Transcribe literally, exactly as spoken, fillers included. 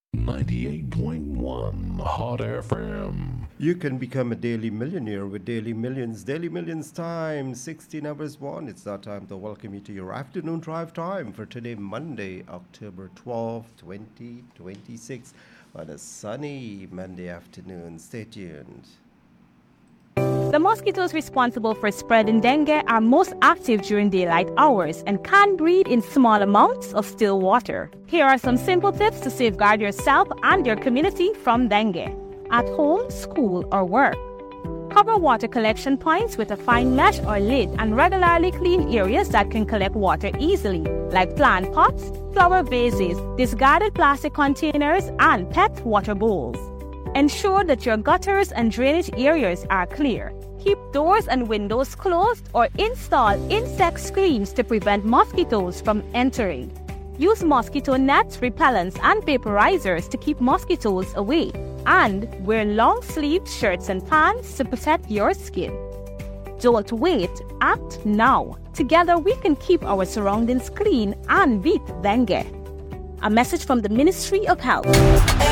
ninety-eight point one Hot F M. You can become a daily millionaire with Daily Millions. Daily Millions time, sixteen hours one. It's that time to welcome you to your afternoon drive time for today, Monday, October twelfth, twenty twenty-six, on a sunny Monday afternoon. Stay tuned. The mosquitoes responsible for spreading dengue are most active during daylight hours and can breed in small amounts of still water. Here are some simple tips to safeguard yourself and your community from dengue. At home, school, or work. Cover water collection points with a fine mesh or lid and regularly clean areas that can collect water easily, like plant pots, flower vases, discarded plastic containers, and pet water bowls. Ensure that your gutters and drainage areas are clear. Keep doors and windows closed or install insect screens to prevent mosquitoes from entering. Use mosquito nets, repellents, and vaporizers to keep mosquitoes away. And wear long-sleeved shirts and pants to protect your skin. Don't wait, act now. Together we can keep our surroundings clean and beat dengue. A message from the Ministry of Health.